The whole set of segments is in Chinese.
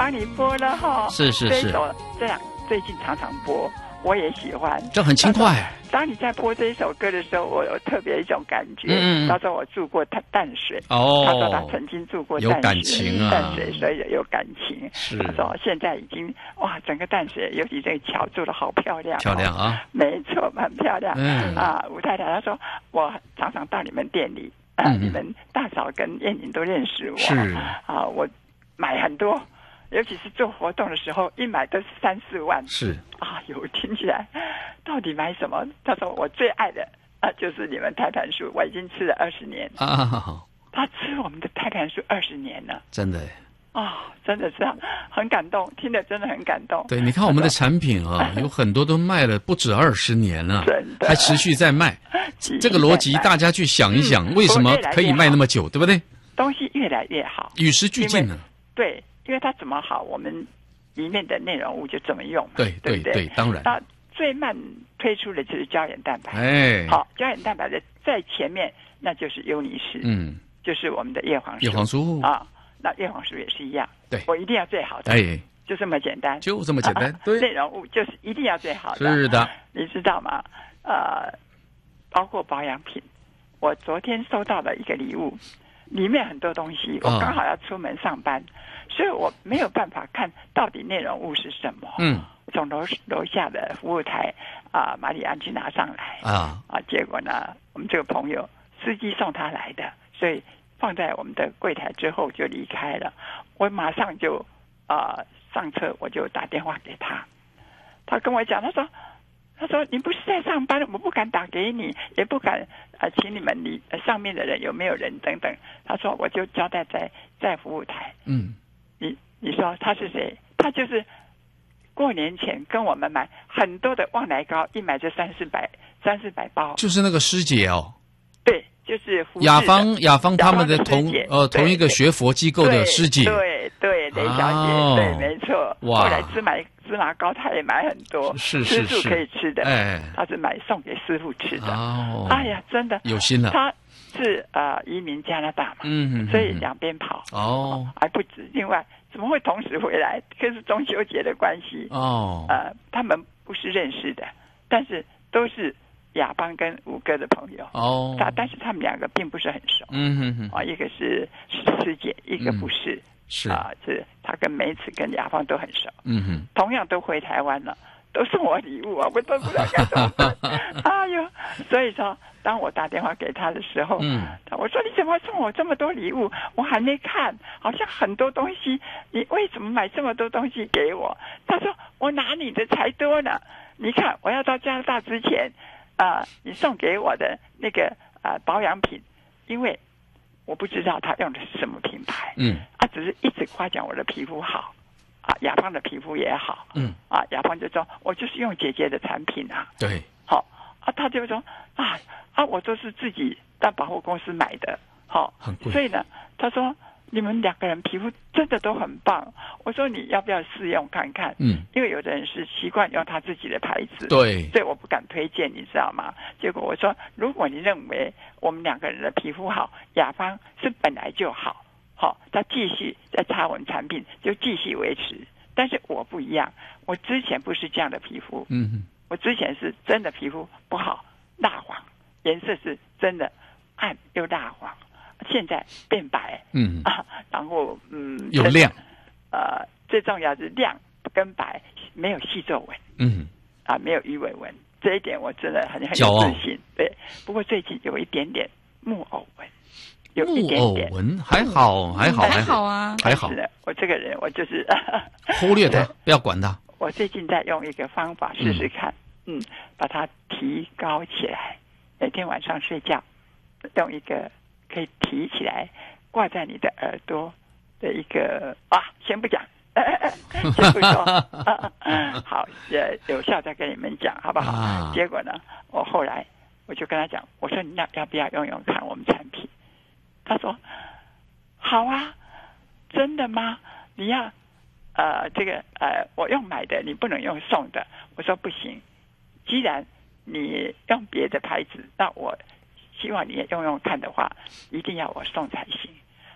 帮你播了哈。 是是是， 这样最近常常播，我也喜欢。 这很轻快。 当你在播这一首歌的时候，我有特别一种感觉。他说我住过淡水，他说他曾经住过淡水， 有感情啊， 淡水所以有感情。 是， 他说现在已经哇，整个淡水，尤其这个桥做得好漂亮， 漂亮啊， 没错，蛮漂亮。吴太太她说我常常到你们店里，你们大嫂跟燕玲都认识我， 是我买很多。尤其是做活动的时候，一买都是3、4万。是有听起来，到底买什么？他说我最爱的就是你们胎盘素，我已经吃了20年啊。他吃我们的胎盘素20年了， 真的真的是很感动，听得真的很感动。 对，你看我们的产品有很多都卖了不止20年了，还持续在卖。这个逻辑大家去想一想，为什么可以卖那么久，对不对？ 东西越来越好， 与时俱进了。 对。因为它怎么好，我们里面的内容物就怎么用嘛。 对对对，当然。 那最慢推出的就是胶原蛋白。好，胶原蛋白的在前面，那就是优尼氏，就是我们的叶黄素。 叶黄素那叶黄素也是一样。 对， 我一定要最好的。就这么简单。 就这么简单。对， 内容物就是一定要最好的。 是的。 你知道吗？包括保养品，我昨天收到了一个礼物。里面很多东西，我刚好要出门上班，所以我没有办法看到底内容物是什么。从楼下的服务台马里安去拿上来结果呢，我们这个朋友司机送他来的，所以放在我们的柜台之后就离开了。我马上就上车，我就打电话给他，他跟我讲，他说你不是在上班，我不敢打给你，也不敢请你们上面的人有没有人等等。他说我就交代在服务台。你说他是谁？他就是过年前跟我们买很多的旺来膏，一买就300-400包。 就是那个师姐哦。 对，就是雅芳他们的同一个学佛机构的师姐。 对，雷小姐，对，没错。后来芝麻膏他也买很多， 是吃素可以吃的，他是买送给师父吃的。哎呀，真的有心了。 他是移民加拿大嘛，所以两边跑还不止。另外，怎么会同时回来？可是中秋节的关系他们不是认识的，但是都是亚邦跟吴哥的朋友但是他们两个并不是很熟。一个是师姐，一个不是。是他跟梅子跟亚芳都很熟，同样都回台湾了，都送我礼物我都不知道该怎么办。哎呦，所以说当我打电话给他的时候，我说你怎么送我这么多礼物？我还没看，好像很多东西，你为什么买这么多东西给我？他说我拿你的才多呢，你看我要到加拿大之前，你送给我的那个保养品，因为我不知道他用的是什么品牌，只是一直夸奖我的皮肤好，亚芳的皮肤也好，亚芳就说我就是用姐姐的产品对， 好他就说我都是自己到百货公司买的， 很贵， 所以呢，他说你们两个人皮肤真的都很棒，我说你要不要试用看看？因为有的人是习惯用他自己的牌子， 对， 所以我不敢推荐，你知道吗？结果我说，如果你认为我们两个人的皮肤好，亚芳是本来就好，他继续在擦我们产品就继续维持。但是我不一样，我之前不是这样的皮肤，我之前是真的皮肤不好，蜡黄，颜色是真的暗又蜡黄。现在变白，然后有亮， 最重要是亮跟白，没有细皱纹，没有鱼尾纹，这一点我真的很有自信。对，不过最近有一点点木偶纹，有一点点木偶纹，还好啊，还好。 我这个人我就是忽略它，不要管它。 我最近在用一个方法试试看，把它提高起来，每天晚上睡觉用一个。可以提起来挂在你的耳朵的一个先不讲，先不说好，有效再跟你们讲好不好？结果呢，我后来我就跟他讲，我说你要不要用用看我们产品？他说好啊，真的吗？你要这个我用买的，你不能用送的。我说不行，既然你用别的牌子，那我希望你也用用看的话，一定要我送才行。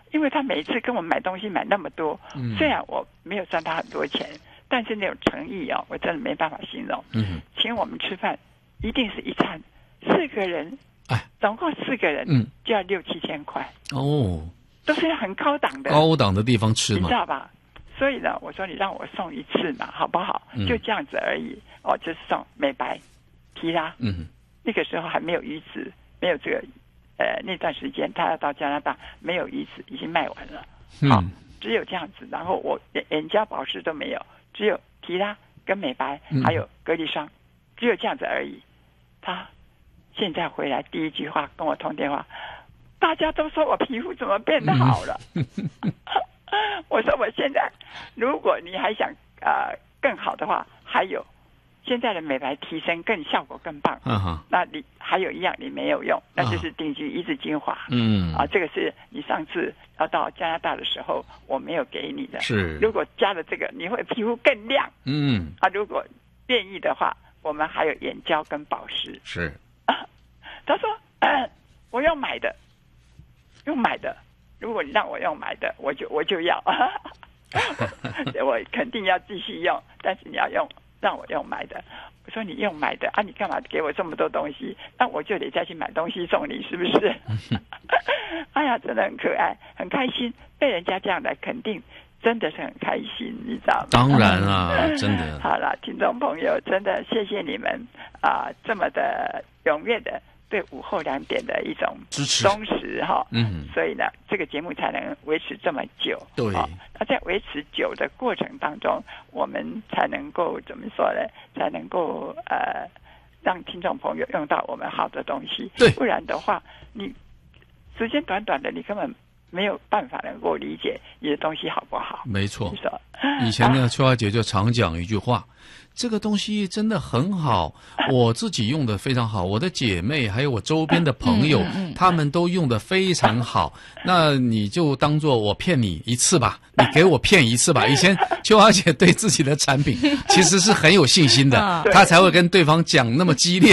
因为他每一次跟我买东西买那么多，虽然我没有赚他很多钱，但是那种诚意哦，我真的没办法形容。请我们吃饭一定是一餐4个人，总共4个人，就要6、7千块哦，都是很高档的地方吃嘛， 你知道吧？所以呢，我说你让我送一次嘛，好不好？就这样子而已哦，就是送美白、提拉。那个时候还没有鱼子，没有这个那段时间他要到加拿大，没有鱼子，已经卖完了。好，只有这样子。然后我眼胶保湿都没有，只有提拉跟美白，还有隔离霜，只有这样子而已。他现在回来第一句话跟我通电话，大家都说我皮肤怎么变得好了？我说我现在，如果你还想更好的话，还有现在的美白提升更效果更棒。那你还有一样你没有用，那就是定居一字精华。这个是你上次要到加拿大的时候我没有给你的。 是， 如果加了这个，你会皮肤更亮。如果愿意的话，我们还有眼胶跟保湿。 是， 他说我用买的，用买的。如果你让我用买的，我就要，我肯定要继续用。但是你要让我用买的，我说你用买的你干嘛给我这么多东西？那我就得再去买东西送你，是不是？哎呀，真的很可爱，很开心，被人家这样来肯定，真的是很开心，你知道吗？ 当然啊，真的。 好了，听众朋友，真的谢谢你们这么的踊跃的对午后2点的一种支持忠实哈。所以呢，这个节目才能维持这么久。 对， 那在维持久的过程当中，我们才能够怎么说呢？才能够让听众朋友用到我们好的东西。 对， 不然的话，你时间短短的，你根本没有办法能够理解你的东西好不好。 没错。以前呢，秋华姐就常讲一句话，这个东西真的很好，我自己用的非常好，我的姐妹还有我周边的朋友，他们都用的非常好。那你就当做我骗你一次吧，你给我骗一次吧。以前秋华姐对自己的产品其实是很有信心的，她才会跟对方讲那么激烈